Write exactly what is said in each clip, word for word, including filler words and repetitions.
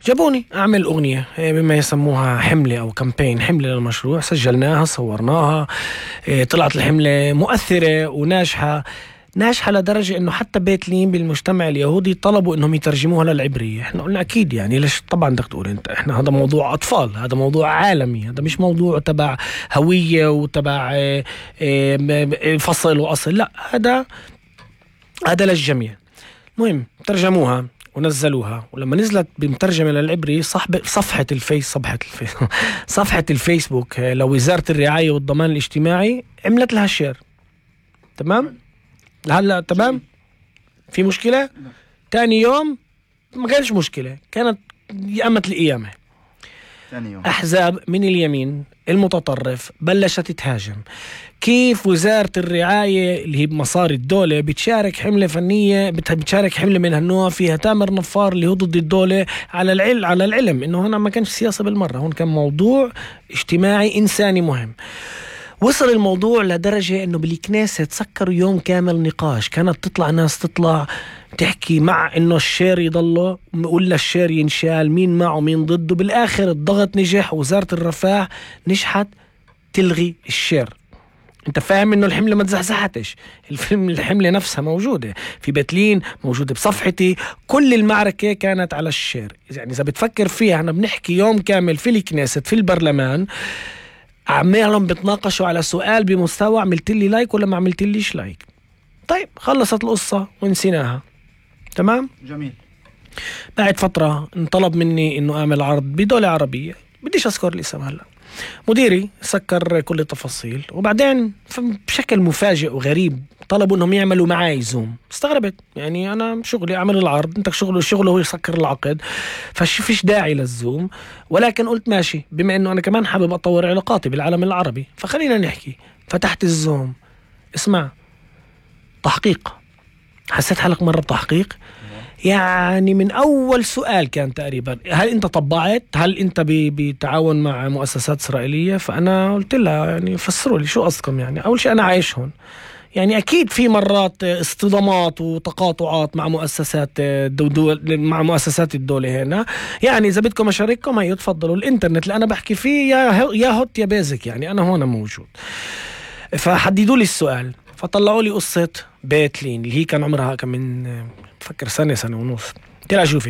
جابوني أعمل أغنية بما يسموها حملة أو كامبين، حملة للمشروع. سجلناها، صورناها، طلعت الحملة مؤثرة وناجحة، ناجحة لدرجة إنه حتى بيت لين بالمجتمع اليهودي طلبوا إنهم يترجموها للعبرية. إحنا قلنا أكيد، يعني ليش طبعا بدك تقول أنت، إحنا هذا موضوع أطفال، هذا موضوع عالمي، هذا مش موضوع تبع هوية وتبع فصل وأصل، لا، هذا هذا للجميع. مهم ترجموها ونزلوها، ولما نزلت بمترجمة للعبري صحب صفحة الفيس صفحة الفيس صفحة الفيسبوك لوزارة الرعاية والضمان الاجتماعي عملت لها شير. تمام هلا تمام. في مشكلة؟ تاني يوم ما كانش مشكلة، كانت قامة القيامة. تاني يوم أحزاب من اليمين المتطرف بلشت تهاجم كيف وزارة الرعاية اللي هي بمصاري الدولة بتشارك حملة فنية، بتشارك حملة من هالنوع فيها تامر نفار اللي هو ضد الدولة، على العلم على العلم إنه هنا ما كانش سياسة بالمرة، هون كان موضوع اجتماعي إنساني مهم. وصل الموضوع لدرجة إنه بالكنيسة تسكروا يوم كامل نقاش، كانت تطلع ناس تطلع تحكي مع إنه الشير يضله ولا الشير ينشال، مين معه مين ضده. بالآخر الضغط نجح، وزارة الرفاه نجحت تلغي الشير. انت فاهم انه الحملة ما تزحزحتش، الفيلم الحملة نفسها موجودة في بيتلين، موجودة بصفحتي، كل المعركة كانت على الشير. يعني اذا بتفكر فيها احنا بنحكي يوم كامل في الكنيسة في البرلمان عمالهم بتناقشوا على سؤال بمستوى عملت لي لايك ولا ما عملت ليش لايك. طيب خلصت القصة ونسيناها. تمام جميل. بعد فترة انطلب مني انه اعمل عرض بدولة عربية، بديش اذكر الاسم هلا. مديري سكر كل التفاصيل، وبعدين بشكل مفاجئ وغريب طلبوا انهم يعملوا معاي زوم. استغربت، يعني انا شغلي اعمل العرض، انت شغله شغله هو يسكر العقد، فش فيش داعي للزوم. ولكن قلت ماشي، بما انه انا كمان حابب اطور علاقاتي بالعالم العربي فخلينا نحكي. فتحت الزوم، اسمع، تحقيق. حسيت حالك مرة بتحقيق، يعني من أول سؤال كان تقريبا هل أنت طبعت، هل أنت بتعاون مع مؤسسات إسرائيلية؟ فأنا قلت لها يعني فسروا لي شو قصدكم. يعني أول شيء أنا عايش هون، يعني أكيد في مرات اصطدامات وتقاطعات مع مؤسسات دول مع مؤسسات الدولة هنا. يعني إذا بدكم أشارككم هي تفضلوا، الإنترنت اللي أنا بحكي فيه يا يا هوت يا بيزك، يعني أنا هون موجود. فحددوا لي السؤال، فطلعوا لي قصة بيت لين اللي هي كان عمرها كم من فكر سنة سنة ونص. قلت لها شوفي،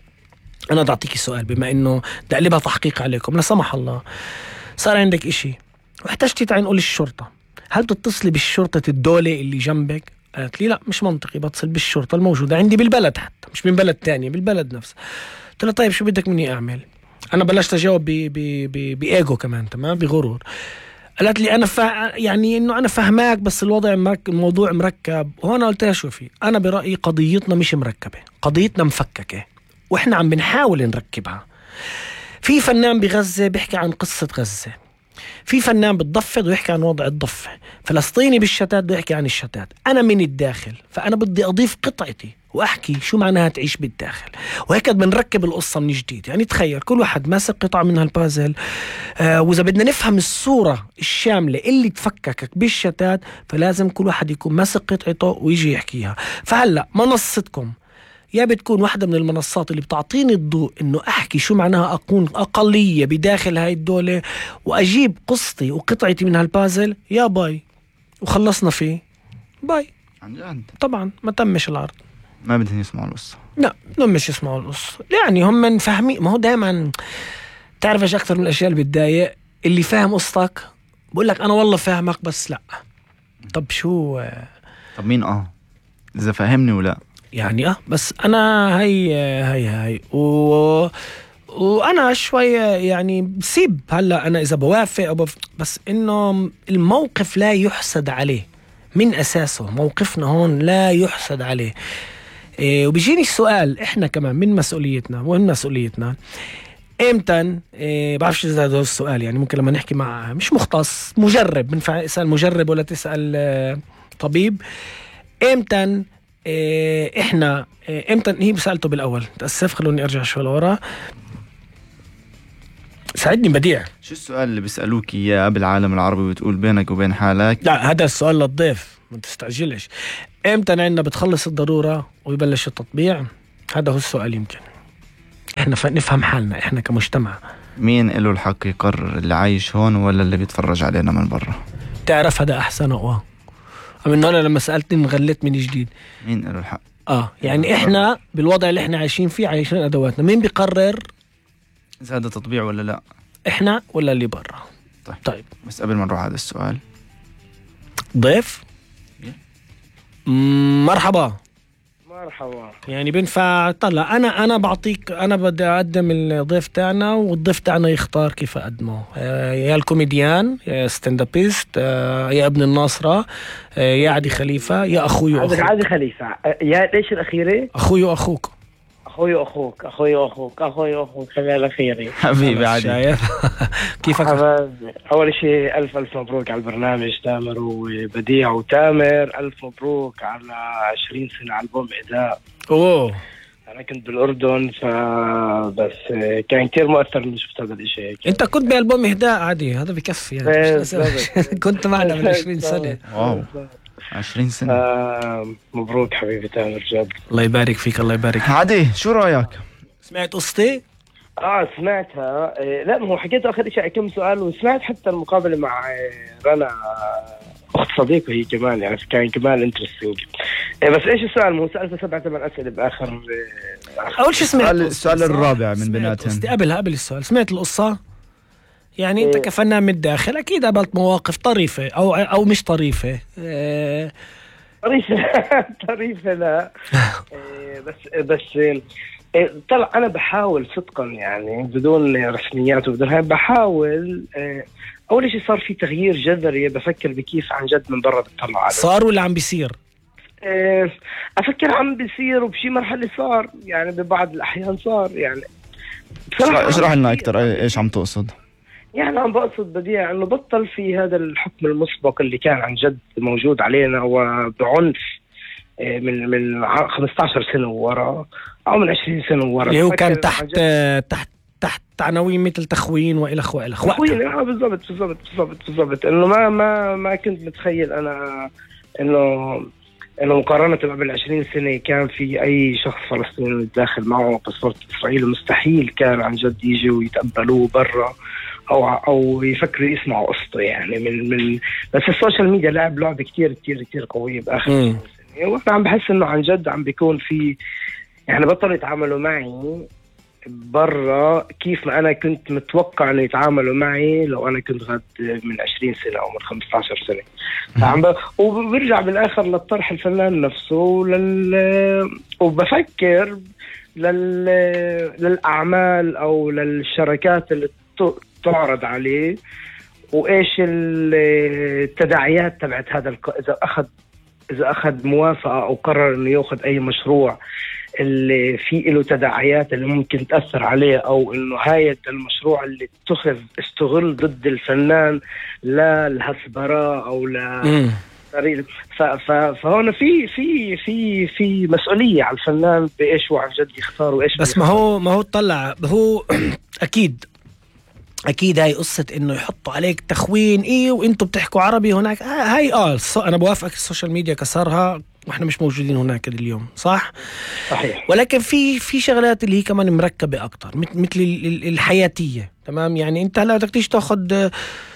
أنا بدي أعطيكي سؤال، بما إنه بدي أقلبها تحقيق عليكم لا سمح الله، صار عندك إشي واحتجتي تعين قول الشرطة، هل بتتصلي بالشرطة الدولة اللي جنبك؟ قالت لي لا مش منطقي، بتصل بالشرطة الموجودة عندي بالبلد، حتى مش من بلد تانية بالبلد نفسه. قلت لها طيب شو بدك مني أعمل؟ أنا بلشت أجاوب بإيجو كمان، تمام، بغرور. قالت لي أنا فا... يعني إنه أنا فهماك بس الوضع مركب، الموضوع مركب. وأنا قلت لها شوفي، أنا برأيي قضيتنا مش مركبة، قضيتنا مفككة وإحنا عم بنحاول نركبها. في فنان بغزة بيحكي عن قصة غزة، في فنان بالضفة ويحكي عن وضع الضفة، فلسطيني بالشتات بده يحكي عن الشتات. أنا من الداخل، فأنا بدي أضيف قطعتي وأحكي شو معناها تعيش بالداخل، وهيك بنركب القصة من جديد. يعني تخيل كل واحد ماسك قطعة من هالبازل، آه وإذا بدنا نفهم الصورة الشاملة اللي تفككك بالشتات فلازم كل واحد يكون ماسك قطعته ويجي يحكيها. فهلأ منصتكم يا بتكون واحدة من المنصات اللي بتعطيني الضوء إنه أحكي شو معناها أكون أقلية بداخل هاي الدولة وأجيب قصتي وقطعتي من هالبازل، يا باي وخلصنا فيه باي. عن جد طبعا ما تمش العرض، ما بدهم يسمعوا القصة. لا بدهم مش يسمعوا القصة، يعني هم فاهمين. ما هو دائما تعرف ايش أكثر من الأشياء اللي بتضايق؟ اللي فاهم قصتك بقول لك أنا والله فاهمك بس لا. طب شو؟ طب مين اه إذا فاهمني ولا يعني اه بس انا هي هي هي و... وانا شوية يعني بسيب. هلا انا اذا بوافق أو بف... بس انه الموقف لا يحسد عليه من اساسه، موقفنا هون لا يحسد عليه. إيه وبيجيني السؤال، احنا كمان من مسؤوليتنا ومن مسؤوليتنا امتى إيه بعرفش اذا هذا السؤال، يعني ممكن لما نحكي مع مش مختص مجرب، بنفع تسأل مجرب ولا تسأل آه طبيب، امتى إيه احنا إيه امتى هي بسألته بالاول. تأسف خلوني ارجع شوي لورا، ساعدني بديع. شو السؤال اللي بيسألوك اياه بالعالم العربي بتقول بينك وبين حالك؟ لا هذا السؤال للضيف ما تستعجلش. امتى عندنا بتخلص الضرورة ويبلش التطبيع؟ هذا هو السؤال. يمكن احنا نفهم حالنا احنا كمجتمع. مين له الحق يقرر، اللي عايش هون ولا اللي بيتفرج علينا من برا؟ تعرف هذا احسن اقوى أم إنه أنا لما سألتني انغليت من جديد. مين له الحق؟ آه يعني إحنا بالوضع اللي إحنا عايشين فيه عايشين أدواتنا، مين بيقرر إذا هذا تطبيع ولا لا؟ إحنا ولا اللي برا؟ طيب. طيب بس قبل ما نروح هذا السؤال، ضيف مرحبا. مرحبا. يعني بينفع طلع أنا أنا بعطيك، أنا بدي أقدم الضيف تاعنا والضيف تاعنا يختار كيف أقدمه، يا الكوميديان يا ستاندابيست يا ابن الناصرة يا عادي خليفة يا أخوي وأخوك. عادي خليفة يا ليش الأخيرة؟ أخوي وأخوك. أخوي وأخوك أخوي وأخوك أخوي وأخوك خليها الأخيرة. حبيبي عادي. كيفك؟ أول شيء ألف ألف مبروك على البرنامج تامر وبديع وتامر، ألف مبروك على عشرين سنة ألبوم إهداء. أوه أنا كنت بالأردن فبس كان كتير مؤثر إني شفت هذا الشيء. أنت كنت بألبوم إهداء عادي، هذا بكفي يعني. كنت معنا من عشرين سنة. واو عشرين سنة. آه مبروك حبيبي تامر جد. الله يبارك فيك. الله يبارك فيك. عادي شو رأيك؟ سمعت قصتي؟ اه سمعتها. إيه لا ما هو حكيت اخر شيء كم سؤال، وسمعت حتى المقابله مع رنا اخت صديقه هي كمان، يعني كان كمان انترستنج. إيه بس ايش السؤال؟ مو سالته سبعة ثمان اسئله باخر. اول شيء سمعت السؤال الرابع من بيناتهم. قبلها قبل السؤال سمعت القصه. يعني انت إيه. كفنان من الداخل اكيد قابلت مواقف طريفه او او مش طريفه. إيه. طريفه طريفه لا. إيه بس بس إيه طلع انا بحاول صدقا يعني بدون رسميات وبدون هاي بحاول. إيه اول شيء صار في تغيير جذري، بفكر بكيف عن جد من برا بتطلع عليه. صار ولا عم بيصير؟ إيه افكر عم بيصير، وبشي مرحله صار يعني، ببعض الاحيان صار يعني. بصراحه اشرح لنا اكثر ايش عم تقصد. يعني عم بقصد بديع انه بطل في هذا الحكم المسبق اللي كان عن جد موجود علينا وبعنف من من خمسة عشر سنه ورا او من عشرين سنه ورا، اللي هو كان تحت تحت تحت عناوين مثل تخوين والخ والخ. تخوين اه بالضبط بالضبط بالضبط بالضبط. انه ما ما ما كنت متخيل انا انه انه مقارنه قبل عشرين سنه كان في اي شخص فلسطيني يتداخل معه باسبورت اسرائيلي، مستحيل كان عن جد يجوا ويتقبلوه برا او او يفكروا يسمعوا قصته يعني. من من بس السوشيال ميديا لعب لعبه كتير كتير كتير قويه باخر سنه، وانا عم بحس انه عن جد عم بيكون في يعني بطلوا يتعاملوا معي برا كيف ما انا كنت متوقع انه يتعاملوا معي لو انا كنت غد من عشرين سنه او من خمسة عشر سنه. عم ب... وبرجع بالاخر للطرح الفنان نفسه لل... وبفكر لل... للاعمال او للشركات اللي ت... تعرض عليه، وايش التداعيات تبعت هذا الك... اذا اخذ اذا اخذ موافقه او قرر انه ياخذ اي مشروع اللي فيه له تداعيات اللي ممكن تاثر عليه، او انه هاي المشروع اللي اتخذ استغل ضد الفنان لا الهسبره او لا طريقه. فهون في في في في مسؤوليه على الفنان بايش هو عن جد يختار وايش. بس ما هو ما هو طلع هو اكيد اكيد هاي قصه انه يحطوا عليك تخوين ايه وانتم بتحكوا عربي هناك. هاي اه انا بوافقك، السوشيال ميديا كسرها واحنا مش موجودين هناك اليوم صح صحيح. ولكن في في شغلات اللي هي كمان مركبه اكتر مثل الحياتيه. تمام يعني انت هلا بدك تيجي تاخذ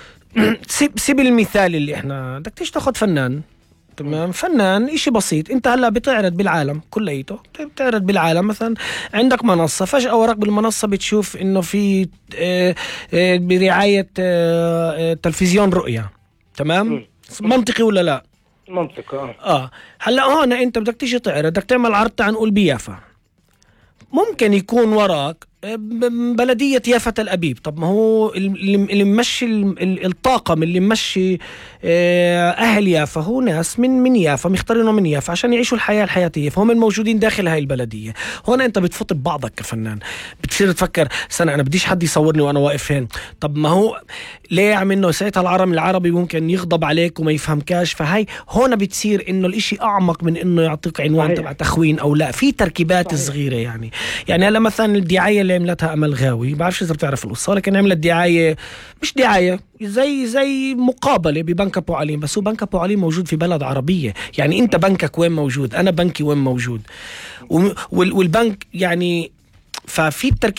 سيب المثال اللي احنا بدك تيجي تاخذ فنان. تمام فنان إشي بسيط، انت هلا بتعرض بالعالم كليته، بتعرض بالعالم مثلا عندك منصة، فجأة وراك بالمنصة بتشوف انه في اه اه برعاية اه تلفزيون رؤيا. تمام م. منطقي ولا لا؟ منطقي. اه اه هلا هون انت بدك تيجي تعرض، بدك تعمل عرض تعال نقول بيافا، ممكن يكون وراك بلدية يافا تل أبيب. طب ما هو اللي ممشي الطاقم اللي ممشي أهل يافا هو ناس من من يافا مختارينه من يافا عشان يعيشوا الحياة الحياتية، فهم الموجودين داخل هاي البلدية. هون أنت بتفوت ببعضك كفنان، بتصير تفكر سنة أنا بديش حد يصورني وأنا واقف هين. طب ما هو ليه عم إنه ساعتها العرم العربي ممكن يغضب عليك وما يفهمكاش. فهاي هون بتصير إنه الإشي أعمق من إنه يعطيك عنوان تبع تخوين أو لا، في تركيبات صغيرة يعني. يعني هلا مثلا الدعاية اللي عملتها أمل غاوي، بعرفش إذا بتعرف القصة، لكن عملت دعاية مش دعاية زي زي مقابلة ببنك أبو عليم، بس هو بنك أبو عليم موجود في بلد عربية. يعني أنت بنكك وين موجود، أنا بنكي وين موجود، والبنك يعني ففي